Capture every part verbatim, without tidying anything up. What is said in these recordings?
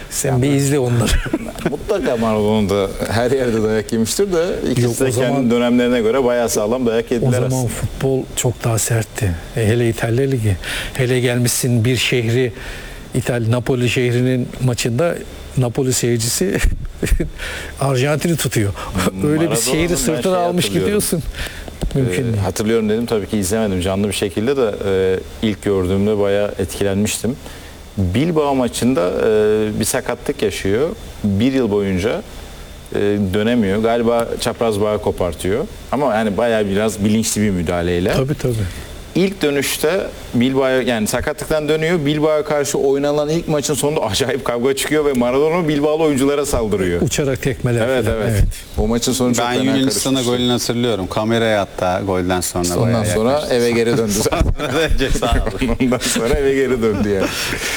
Sen bir izle onları. Mutlaka Maradona da her yerde dayak yemiştir de ikisi Yok, de o kendi zaman- dönemlerine göre bayağı sağlam dayak O yediler zaman aslında. futbol çok daha sertti. E, hele İtalya Ligi. Hele gelmişsin bir şehri, İtalya Napoli şehrinin maçında Napoli seyircisi Arjantin'i tutuyor. Öyle bir Maradona'nın şehri ben sırtına şeyi almış hatırlıyorum. gidiyorsun. Mümkün Ee, değil. hatırlıyorum dedim, tabii ki izlemedim canlı bir şekilde de e, ilk gördüğümde bayağı etkilenmiştim. Bilbao maçında e, bir sakatlık yaşıyor. Bir yıl boyunca e, dönemiyor. Galiba çapraz bağı kopartıyor. Ama yani bayağı biraz bilinçli bir müdahaleyle. Tabii tabii. İlk dönüşte Bilbao'ya, yani sakatlıktan dönüyor. Bilbao'ya karşı oynanan ilk maçın sonunda acayip kavga çıkıyor ve Maradona Bilbao'lu oyunculara saldırıyor. Uçarak tekmeler. Evet, falan. evet O maçın sonu çok Ben fena Yunanistan'a karışmıştı. golünü hatırlıyorum. Kameraya hatta golden sonra. Ondan bayağı sonra yaklaştı. eve geri döndü. Ceza aldı. Ondan sonra eve geri döndü yani.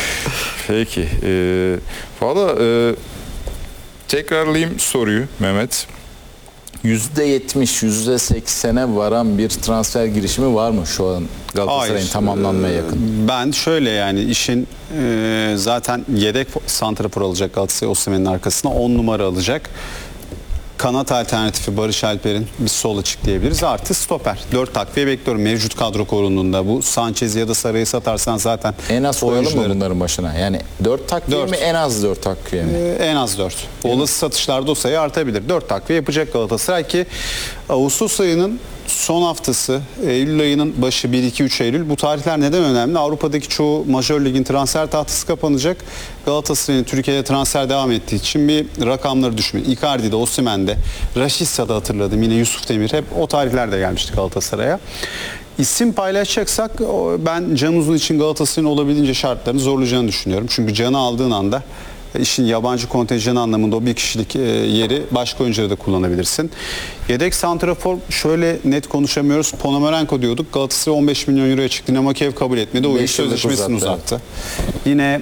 Peki. E, Valla e, tekrarlayayım soruyu Mehmet. yüzde yetmiş, yüzde seksene varan bir transfer girişimi var mı şu an Galatasaray'ın Hayır. tamamlanmaya Ee, yakın? Ben şöyle, yani işin e, zaten yedek santrafor alacak Galatasaray Osimhen'in arkasına, on numara alacak. Kanat alternatifi Barış Alper'in bir sol açık diyebiliriz. Artı stoper. dört takviye bekliyorum mevcut kadro korunduğunda. Bu Sanchez ya da Saray'ı satarsan zaten En az koyalım mı oyuncuların- bunların başına? Yani dört takviye Dört. mi, en az dört takviye mi? Ee, En az dört. Olası satışlarda o sayı artabilir. dört takviye yapacak Galatasaray ki Ağustos ayının son haftası, Eylül ayının başı, bir iki üç Eylül, bu tarihler neden önemli? Avrupa'daki çoğu majör ligin transfer tahtası kapanacak. Galatasaray'ın Türkiye'de transfer devam ettiği için bir rakamları düşmüyor. Icardi'de, Osimhen'de, Raşitsa'da hatırladım, yine Yusuf Demir, hep o tarihlerde gelmişti Galatasaray'a. İsim paylaşacaksak o- ben Can Uzun için Galatasaray'ın olabildiğince şartlarını zorlayacağını düşünüyorum. Çünkü Can'ı aldığın anda işin yabancı kontenjanı anlamında o bir kişilik e, yeri başka oyuncuları da kullanabilirsin. Yedek santrafor şöyle net konuşamıyoruz. Ponomarenko diyorduk. Galatasaray on beş milyon euroya çıktı. Dinamo Kiev kabul etmedi. Oyun Beş yıllık sözleşmesini uzattı. uzattı. Yine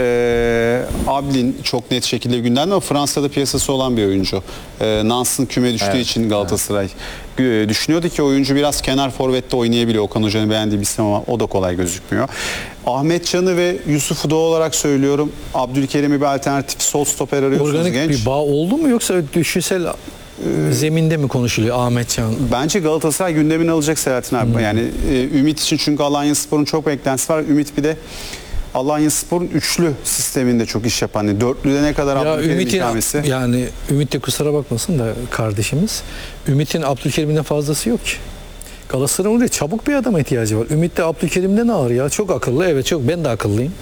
e, Ablin çok net şekilde gündemde ama Fransa'da piyasası olan bir oyuncu. E, Nans'ın küme düştüğü Evet, için Galatasaray e, düşünüyordu ki oyuncu biraz kenar forvette oynayabiliyor. Okan Hoca'nın beğendiği bir isim ama o da kolay gözükmüyor. Ahmet Can'ı ve Yusuf'u doğal olarak söylüyorum. Abdülkerim'i bir alternatif sol stoper arıyorsunuz, Organik genç. bir bağ oldu mu yoksa düşünsel e, zeminde mi konuşuluyor Ahmetcan? Bence Galatasaray gündemini alacak Selahattin abi. Hmm. Yani e, Ümit için, çünkü Alanyaspor'un çok beklentisi var. Ümit bir de Alanyaspor'un üçlü sisteminde çok iş yapan. Yani dörtlüde ne kadar Ya Abdülkerim Ümit'in, ikamesi. yani Ümit de kusura bakmasın da kardeşimiz, Ümit'in Abdülkerim'den fazlası yok ki. Galatasaray'ın oraya çabuk bir adama ihtiyacı var. Ümit de Abdülkerim'den ağır ya. Çok akıllı, evet çok, ben de akıllıyım.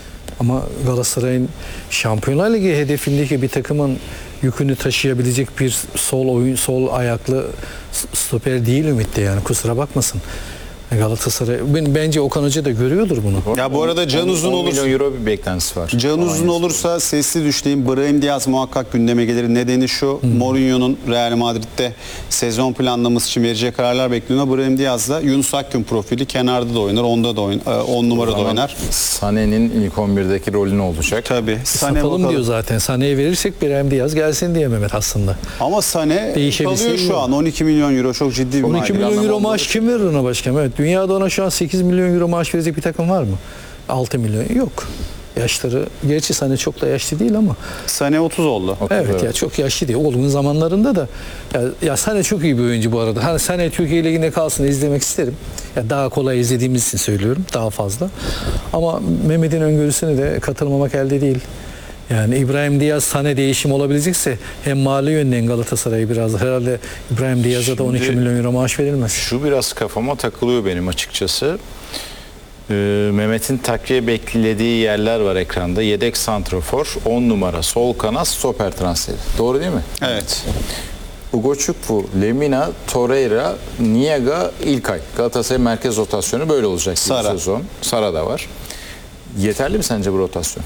Ama Galatasaray'ın Şampiyonlar Ligi hedefindeki bir takımın yükünü taşıyabilecek bir sol oyun, sol ayaklı stoper değil Ümit de, yani kusura bakmasın. Galatasaray, ben, bence Okan Hoca da görüyordur bunu. Ya bu arada Can Uzun on olur. milyon euro bir beklentisi var. Can uzun Alanya olursa sesli düşteyim. Brahim Diaz muhakkak gündeme gelir. Nedeni şu, Mourinho'nun Real Madrid'de sezon planlaması için vereceği kararlar bekleniyor. Brahim Diaz da Yunus Akgün profili, kenarda da oynar, onda da oynar, on numarada Zaman oynar. Sané'nin ilk on birdeki rolü ne olacak? Tabii. Sané Satalım bakalım. diyor zaten. Sané'ye verirsek Brahim Diaz gelsin diye Mehmet aslında. Ama Sané Değişebilse kalıyor iyi şu olur. an. on iki milyon euro çok ciddi bir on iki maliyet. milyon anlamı euro oldu. maaş kim verir ona başkanım? Evet, dünyada ona şu an sekiz milyon euro maaş verecek bir takım var mı? altı milyon yok. Yaşları, gerçi Sané çok da yaşlı değil ama. Sané otuz oldu. Evet, evet. ya çok yaşlı değil. Olgun zamanlarında da ya, ya Sané çok iyi bir oyuncu bu arada. Hani Sané Türkiye Ligi'nde kalsın, izlemek isterim. Ya daha kolay izlediğimiz için söylüyorum, daha fazla. Ama Mehmet'in öngörüsüne de katılmamak elde değil. Yani İbrahim Diaz Sané değişim olabilecekse hem mali yönden Galatasaray'ı biraz, herhalde İbrahim Diaz'a da on iki Şimdi- milyon euro maaş verilmez. Şu biraz kafama takılıyor benim açıkçası. Ee, Mehmet'in takviye beklediği yerler var ekranda. Yedek santrafor, on numara, sol kanat, stoper transferi. Doğru değil mi? Evet. Ugochukwu, Lemina, Torreira, Niega, İlkay. Galatasaray merkez rotasyonu böyle olacak bu Sara. sezon. Sara da var. Yeterli mi sence bu rotasyon?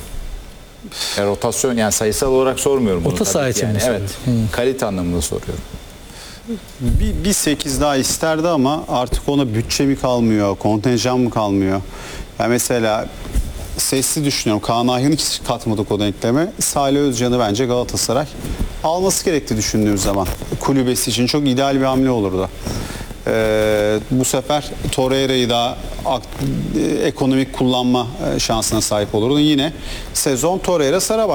Ya rotasyon, yani sayısal olarak sormuyorum bunu Orta tabii saha ki için yani. mi Evet. soruyorsun? Kalite anlamında soruyorum. Bir, bir sekiz daha isterdi ama artık ona bütçe mi kalmıyor, kontenjan mı kalmıyor? Ya mesela sesli düşünüyorum. Kaan Ayhan'ı hiç katmadık o denkleme. Salih Özcan'ı bence Galatasaray alması gerekti düşündüğüm zaman. Kulübesi için çok ideal bir hamle olurdu. Ee, bu sefer Torreira'yı daha ak- ekonomik kullanma e, şansına sahip olurdu. Yine sezon Torreira Sara